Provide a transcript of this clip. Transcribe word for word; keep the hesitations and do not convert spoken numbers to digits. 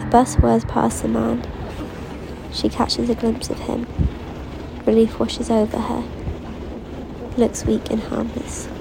bus whirs past the man. She catches a glimpse of him. Relief washes over her. He looks weak and harmless.